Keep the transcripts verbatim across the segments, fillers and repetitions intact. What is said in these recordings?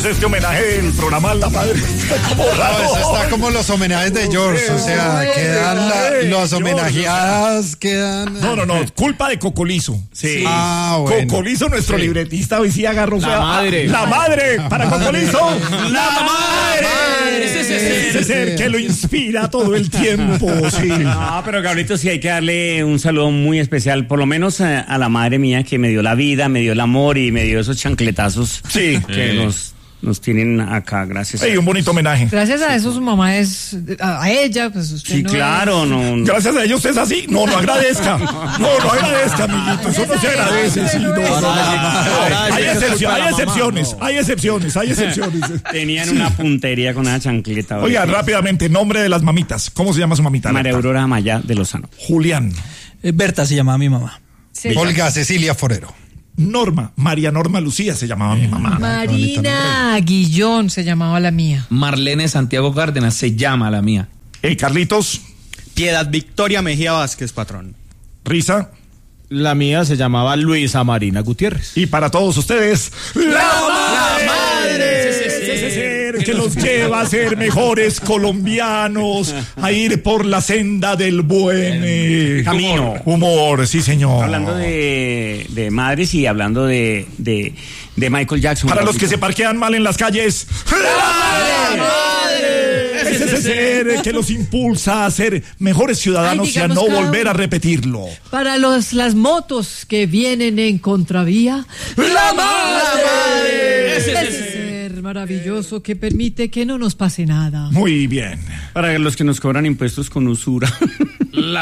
este homenaje del programa a la madre. Como raro. No, eso está como los homenajes de George, o sea, quedan la, los homenajeadas, quedan... No, no, no, culpa de Cocolizo. Sí. Ah, bueno. Cocolizo, nuestro sí. libretista, hoy sí agarró... La madre. La madre, para Cocolizo. La madre. Ese, ese, ese ser que lo inspira todo el tiempo, sí. No, pero Gabrielito, sí hay que darle un saludo muy especial, por lo menos a, a la madre mía que me dio la vida, me dio el amor y me dio esos chancletazos sí. que sí. nos... Nos tienen acá, gracias. Sí, un bonito homenaje. Gracias a eso su mamá es, a, a ella, pues usted sí, no claro, es... no, no. Gracias a ellos usted es así. No, no agradezca. No, no agradezca, amiguito. Eso no se agradece. Sí, no, no, no. Hay excepciones, hay excepciones, hay excepciones, hay excepciones. Tenían una puntería con una chancleta. Oiga, rápidamente, nombre de las mamitas. ¿Cómo se llama su mamita? María Aurora Amaya de Lozano. Julián. Eh, Berta se llamaba mi mamá. Sí. Olga Cecilia Forero. Norma, María Norma Lucía se llamaba mi mamá. Marina Guillón se llamaba la mía. Marlene Santiago Cárdenas se llama la mía. Hey, Carlitos. Piedad Victoria Mejía Vázquez, patrón. Risa. La mía se llamaba Luisa Marina Gutiérrez. Y para todos ustedes, ¡La, la madre! Ese ser que los lleva a ser mejores colombianos, a ir por la senda del buen eh, camino. Humor, humor, sí, señor. Hablando de, de madres y hablando de, de, de Michael Jackson. Para los que se parquean mal en las calles, ¡La madre! Es ese ser que los impulsa a ser mejores ciudadanos. Ay, y a no volver a repetirlo. Para los las motos que vienen en contravía, ¡La madre! Ese, ese, ese ser maravilloso que permite que no nos pase nada. Muy bien. Para los que nos cobran impuestos con usura. La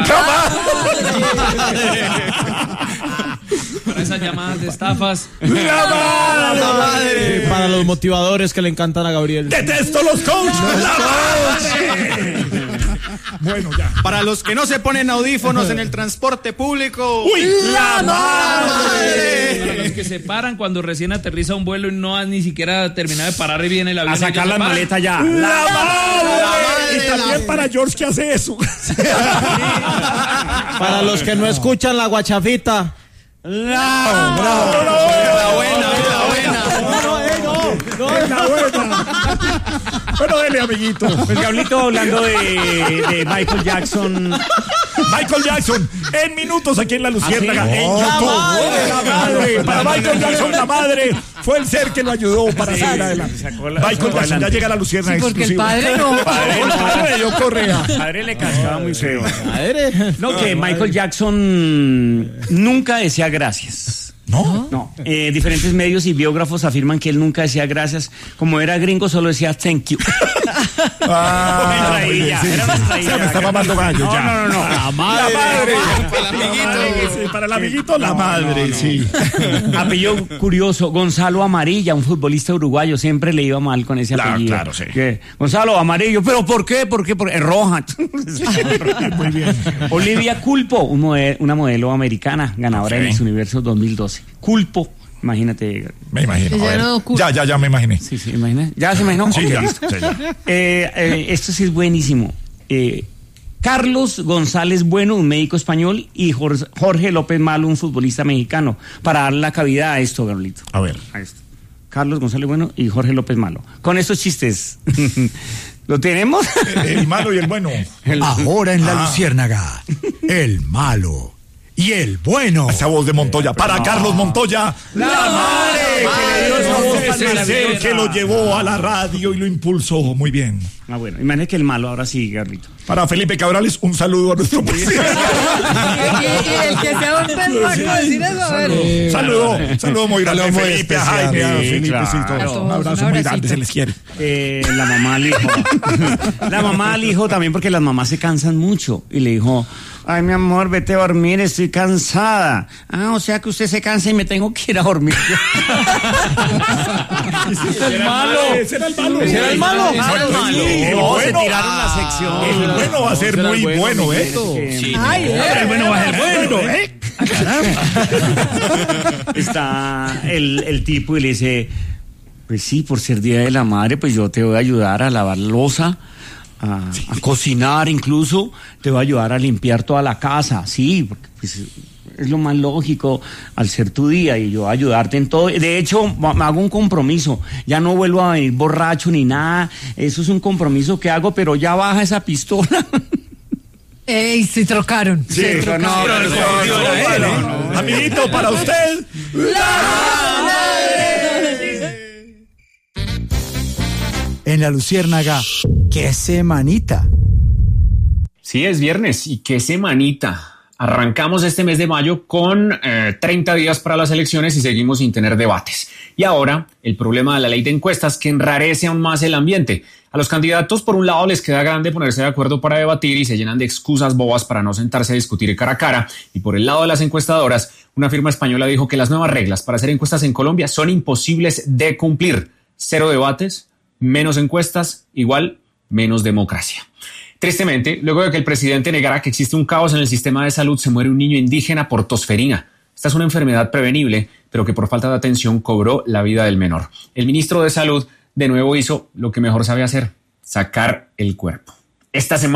madre. Para esas llamadas de estafas. ¡La madre! La madre. Para los motivadores que le encantan a Gabriel. ¡Detesto los coaches! ¡La madre! Bueno, ya. Para los que no se ponen audífonos en el transporte público. ¡Uy! ¡La madre! Para los que se paran cuando recién aterriza un vuelo y no han ni siquiera terminado de parar y viene el avión. A sacar la maleta ya. ¡La, la madre! La madre! Y también la... para George que hace eso. Para los que no escuchan la guachafita. ¡La bravo! La buena, la buena. No, no, la buena. Bueno, dele, amiguito. Pues Gablito, hablando de, de Michael Jackson. Michael Jackson, en minutos aquí en La Luciérnaga, ¿Ah, sí? en Oh, YouTube. la madre, la madre. Para Michael Jackson, la madre fue el ser que lo ayudó para sí, salir adelante. la, Michael Jackson ya llega a La Luciérnaga. Sí, porque exclusivo. el padre no. El padre, el padre de yo Correa. El padre le cascaba muy feo. Madre. No, que Michael Jackson nunca decía gracias. ¿No? No. Eh, diferentes medios y biógrafos afirman que él nunca decía gracias. Como era gringo, solo decía thank you. Ah, Era muy bien, ella, sí, era sí. nuestra Se hija. me está mamando gallo No, ya. no, no, no. La madre. La madre. Para el amiguito. Sí, para el amiguito, la madre, sí. Apellido curioso, Gonzalo Amarilla, un futbolista uruguayo. Siempre le iba mal con ese Claro, apellido. claro, sí. ¿Qué? Gonzalo Amarillo, ¿pero por qué? ¿Por qué? Porque es roja. Muy bien. Olivia Culpo, un modelo, una modelo americana, ganadora Okay. de Miss Universo dos mil doce. Culpo. Imagínate. Me imagino. Ya, A ver. no, ya, ya, ya me imaginé. Sí, sí, imagina. ¿Ya se imaginó? Sí, Ok, ya, listo. sí, ya. Eh, eh, esto sí es buenísimo. Eh, Carlos González Bueno, un médico español, y Jorge, Jorge López Malo, un futbolista mexicano, para dar la cavidad a esto, Gabrielito. A ver. A esto. Carlos González Bueno y Jorge López Malo. Con estos chistes. ¿Lo tenemos? El, el malo y el bueno. El- Ahora en La Ah. Luciérnaga, el malo y el bueno. Esa voz de Montoya. Para Carlos Montoya, la madre que le dio esa voz, ese ser que lo llevó a la radio y lo impulsó. Muy bien. Ah, bueno, imagínate que el malo ahora sí, Gabrielito. Para Felipe Cabrales, un saludo a nuestro presidente. Y, y el que sea un perro decir eso, a ver. Saludo, saludo muy grande a Saludo muy Felipe, a especial. Jaime, a Sí, Felipe, claro. sí, todo. A todos, Un abrazo un muy abracito. grande, se les quiere. Eh, la mamá al hijo. La mamá al hijo también, porque las mamás se cansan mucho. Y le dijo: ay, mi amor, vete a dormir, estoy cansada. Ah, o sea que usted se cansa y me tengo que ir a dormir. Ese es el malo. Ese era el malo. Ese era el malo. Sí, Ah, el malo. sí, el No, se bueno. tiraron la sección. El bueno va a ser Será el muy bueno, bueno, ¿eh? Que- Sí, Ay, no. eh. El bueno va a ser bueno, ¿eh? Está el, el tipo y le dice: pues sí, por ser Día de la Madre, pues yo te voy a ayudar a lavar loza, a, a cocinar incluso, te voy a ayudar a limpiar toda la casa, sí, porque pues es lo más lógico al ser tu día y yo ayudarte en todo. De hecho, me hago un compromiso, ya no vuelvo a venir borracho ni nada, eso es un compromiso que hago, pero ya baja esa pistola. Ey, se trocaron. Sí, se trocaron. no, no, no, no, no, no. Amiguito, para usted. En la Luciérnaga, ¡qué semanita! Sí, es viernes y qué semanita. Arrancamos este mes de mayo con eh, treinta días para las elecciones y seguimos sin tener debates. Y ahora, el problema de la ley de encuestas que enrarece aún más el ambiente. A los candidatos, por un lado, les queda grande ponerse de acuerdo para debatir y se llenan de excusas bobas para no sentarse a discutir cara a cara. Y por el lado de las encuestadoras, una firma española dijo que las nuevas reglas para hacer encuestas en Colombia son imposibles de cumplir. Cero debates, menos encuestas, igual menos democracia. Tristemente, luego de que el presidente negara que existe un caos en el sistema de salud, se muere un niño indígena por tosferina. Esta es una enfermedad prevenible, pero que por falta de atención cobró la vida del menor. El ministro de Salud de nuevo hizo lo que mejor sabe hacer, sacar el cuerpo. Esta semana